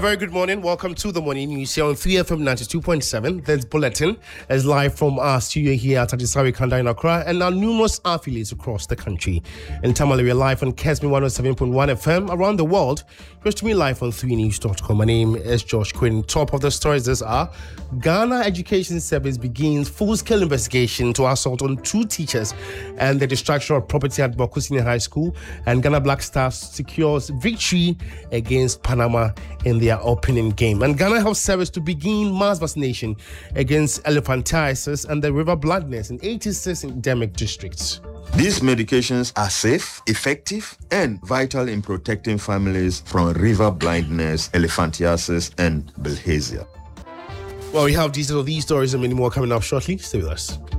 very good morning. Welcome to the morning news here on 3FM 92.7. This bulletin is live from our studio here at Ajisawe Kanda in Accra and our numerous affiliates across the country. In Tamale, we are live on Kesme 107.1 FM. Around the world, you're streaming live on 3news.com. My name is Josh Quinn. Top of the stories this are: Ghana Education Service begins full-scale investigation to assault on 2 teachers and the destruction of property at Bokusini High School, and Ghana Black Stars secures victory against Panama in their opening game. And Ghana Health Service to begin mass vaccination against elephantiasis and the river blindness in 86 endemic districts. These medications are safe, effective, and vital in protecting families from river blindness, elephantiasis, and bilharzia. Well, we have details of these stories and many more coming up shortly. Stay with us.